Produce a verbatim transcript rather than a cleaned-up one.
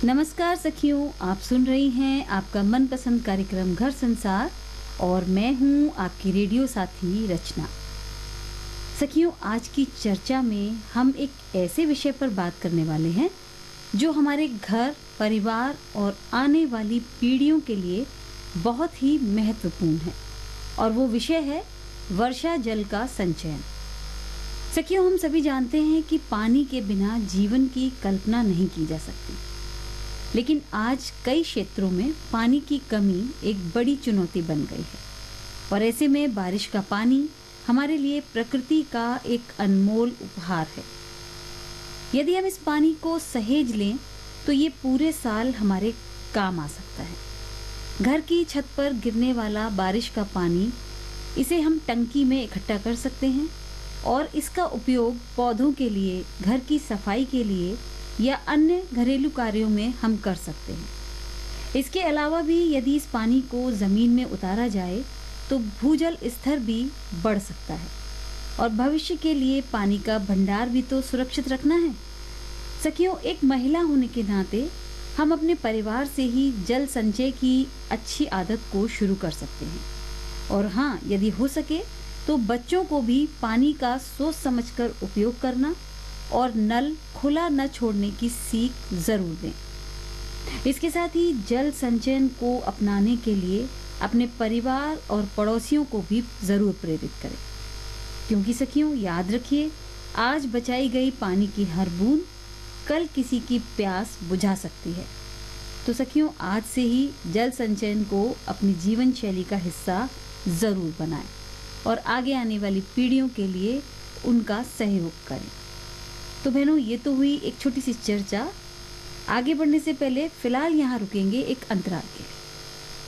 नमस्कार सखियों, आप सुन रही हैं आपका मनपसंद कार्यक्रम घर संसार और मैं हूं आपकी रेडियो साथी रचना। सखियों, आज की चर्चा में हम एक ऐसे विषय पर बात करने वाले हैं जो हमारे घर, परिवार और आने वाली पीढ़ियों के लिए बहुत ही महत्वपूर्ण है और वो विषय है वर्षा जल का संचयन। सखियों, हम सभी जानते हैं कि पानी के बिना जीवन की कल्पना नहीं की जा सकती, लेकिन आज कई क्षेत्रों में पानी की कमी एक बड़ी चुनौती बन गई है और ऐसे में बारिश का पानी हमारे लिए प्रकृति का एक अनमोल उपहार है। यदि हम इस पानी को सहेज लें तो ये पूरे साल हमारे काम आ सकता है। घर की छत पर गिरने वाला बारिश का पानी, इसे हम टंकी में इकट्ठा कर सकते हैं और इसका उपयोग पौधों के लिए, घर की सफाई के लिए या अन्य घरेलू कार्यों में हम कर सकते हैं। इसके अलावा भी यदि इस पानी को ज़मीन में उतारा जाए तो भूजल स्तर भी बढ़ सकता है और भविष्य के लिए पानी का भंडार भी तो सुरक्षित रखना है। सखियों, एक महिला होने के नाते हम अपने परिवार से ही जल संचय की अच्छी आदत को शुरू कर सकते हैं और हाँ, यदि हो सके तो बच्चों को भी पानी का सोच समझकर उपयोग करना और नल खुला न छोड़ने की सीख जरूर दें। इसके साथ ही जल संचयन को अपनाने के लिए अपने परिवार और पड़ोसियों को भी जरूर प्रेरित करें, क्योंकि सखियों याद रखिए, आज बचाई गई पानी की हर बूंद कल किसी की प्यास बुझा सकती है। तो सखियों, आज से ही जल संचयन को अपनी जीवन शैली का हिस्सा जरूर बनाएं और आगे आने वाली पीढ़ियों के लिए उनका सहयोग करें। तो बहनों, ये तो हुई एक छोटी सी चर्चा। आगे बढ़ने से पहले फिलहाल यहाँ रुकेंगे एक अंतराल के लिए।